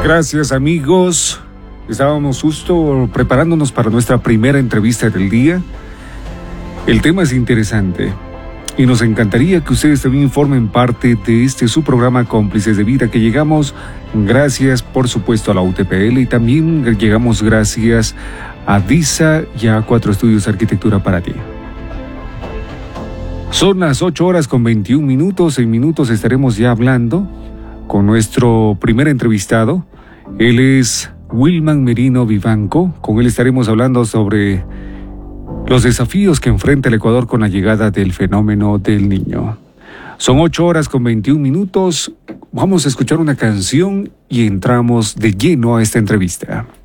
Gracias, amigos. Estábamos justo preparándonos para nuestra primera entrevista del día. El tema es interesante y nos encantaría que ustedes también formen parte de este su programa Cómplices de Vida, que llegamos gracias, por supuesto, a la UTPL, y también llegamos gracias a DISA y a 4 Estudios de Arquitectura para ti. Son las 8:21. En minutos estaremos ya hablando con nuestro primer entrevistado. Él es Wilman Merino Vivanco. Con él estaremos hablando sobre los desafíos que enfrenta el Ecuador con la llegada del fenómeno del Niño. Son 8:21. Vamos a escuchar una canción y entramos de lleno a esta entrevista.